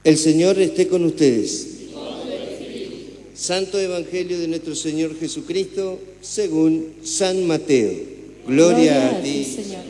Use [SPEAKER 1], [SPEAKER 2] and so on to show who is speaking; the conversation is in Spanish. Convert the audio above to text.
[SPEAKER 1] El Señor esté con ustedes. Santo Evangelio de nuestro Señor Jesucristo, según San Mateo. Gloria a ti,
[SPEAKER 2] Señor.